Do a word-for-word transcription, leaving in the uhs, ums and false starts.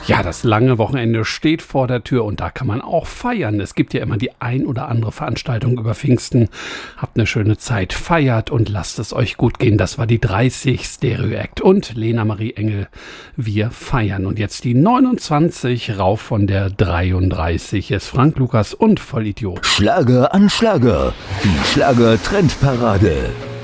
Ja, das lange Wochenende steht vor der Tür und da kann man auch feiern. Es gibt ja immer die ein oder andere Veranstaltung über Pfingsten. Habt eine schöne Zeit, feiert und lasst es euch gut gehen. Das war die dreißig Stereo Act und Lena Marie Engel. Wir feiern. Und jetzt die neunundzwanzig rauf von der dreiunddreißig. Hier ist Frank Lukas und Vollidiot. Schlager an Schlager. Die Schlager-Trendparade.